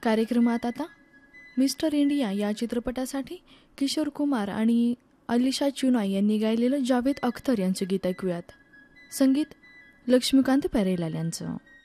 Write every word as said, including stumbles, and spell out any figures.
कार्यक्रमात आता mister India या चित्रपटासाठी किशोर कुमार आणि अलिशा चुनाई यांनी गायलेलं जावेद अख्तर यांचं गीत ऐकूयात. संगीत लक्ष्मीकांत प्यारेलाल यांचं.